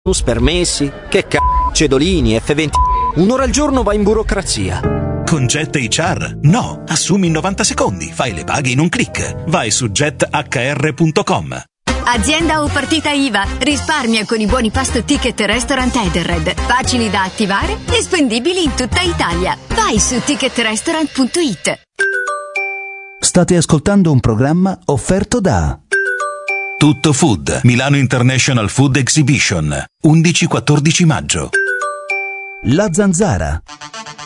permessi, che cedolini, F20. Un'ora al giorno va in burocrazia. Con Jet HR? No, assumi in 90 secondi, fai le paghe in un click. Vai su jethr.com. Azienda o partita IVA, risparmia con i buoni pasto ticket restaurant Edenred, facili da attivare e spendibili in tutta Italia. Vai su ticketrestaurant.it. State ascoltando un programma offerto da Tutto Food, Milano International Food Exhibition, 11-14 maggio. La Zanzara.